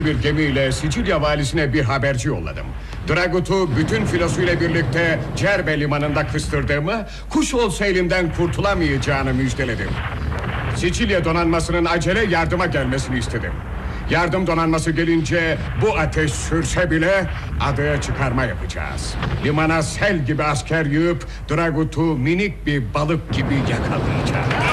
bir gemiyle Sicilya valisine bir haberci yolladım. Dragut'u bütün filosuyla birlikte Cerbe limanında kıstırdığımı, kuş olsa elimden kurtulamayacağını müjdeledim. Sicilya donanmasının acele yardıma gelmesini istedim. Yardım donanması gelince bu ateş sürse bile adaya çıkarma yapacağız. Limana sel gibi asker yığıp Dragut'u minik bir balık gibi yakalayacağız.